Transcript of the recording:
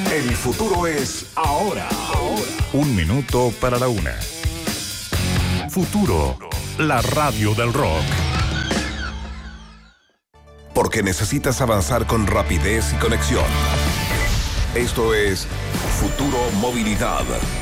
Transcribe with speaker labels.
Speaker 1: El futuro es ahora.
Speaker 2: Un minuto para la una. Futuro, la radio del rock.
Speaker 1: Porque necesitas avanzar con rapidez y conexión. Esto es Futuro Movilidad.